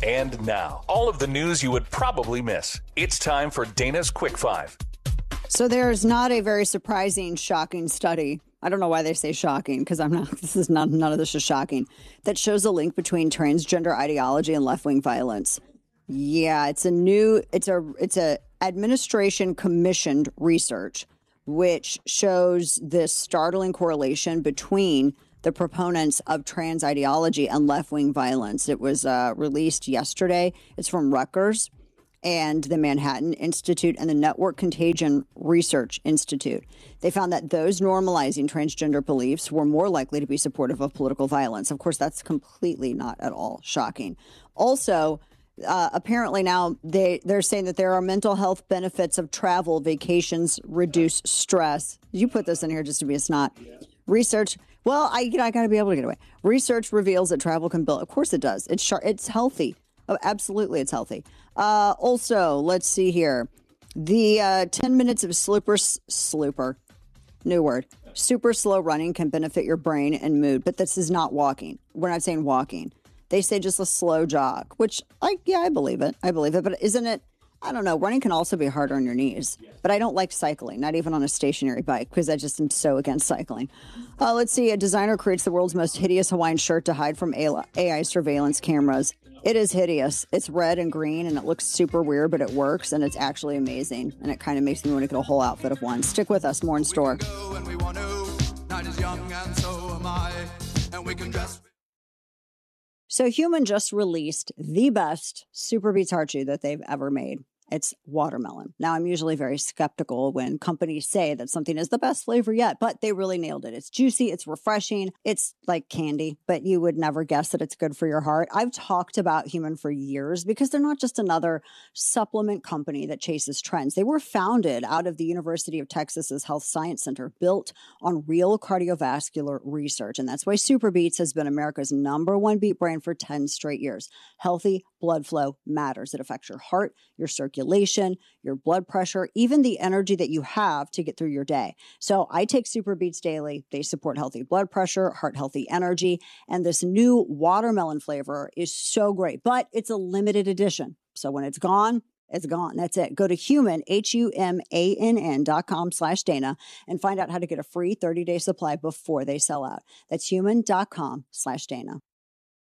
And now, all of the news you would probably miss. It's time for Dana's Quick Five. So there's not a very surprising, shocking study. I don't know why they say shocking, because none of this is shocking, that shows a link between transgender ideology and left-wing violence. Yeah, it's a administration commissioned research, which shows this startling correlation between the proponents of trans ideology and left-wing violence. It was released yesterday. It's from Rutgers and the Manhattan Institute and the Network Contagion Research Institute. They found that those normalizing transgender beliefs were more likely to be supportive of political violence. Of course, that's completely not at all shocking. Also, apparently now they're saying that there are mental health benefits of travel, vacations, reduce stress. You put this in here just to be a snot. Yeah. Research. Well, I got to be able to get away. Research reveals that travel can build. Of course it does. It's healthy. Oh, absolutely, it's healthy. Also, let's see here. The 10 minutes of super slow running can benefit your brain and mood. But this is not walking. We're not saying walking. They say just a slow jog, which I believe it. But isn't it? I don't know. Running can also be hard on your knees, but I don't like cycling, not even on a stationary bike, because I just am so against cycling. Let's see. A designer creates the world's most hideous Hawaiian shirt to hide from AI surveillance cameras. It is hideous. It's red and green, and it looks super weird, but it works, and it's actually amazing, and it kind of makes me want to get a whole outfit of one. Stick with us. More in store. So Human just released the best Super Beets heart chew that they've ever made. It's watermelon. Now, I'm usually very skeptical when companies say that something is the best flavor yet, but they really nailed it. It's juicy. It's refreshing. It's like candy, but you would never guess that it's good for your heart. I've talked about Human for years because they're not just another supplement company that chases trends. They were founded out of the University of Texas's Health Science Center, built on real cardiovascular research. And that's why Super Beets has been America's #1 beet brand for 10 straight years. Healthy blood flow matters. It affects your heart, your circulation, your blood pressure, even the energy that you have to get through your day. So I take Super Beets daily. They support healthy blood pressure, heart healthy energy, and this new watermelon flavor is so great, but it's a limited edition. So when it's gone, it's gone. That's it. Go to humann.com/Dana and find out how to get a free 30-day supply before they sell out. That's human.com/Dana.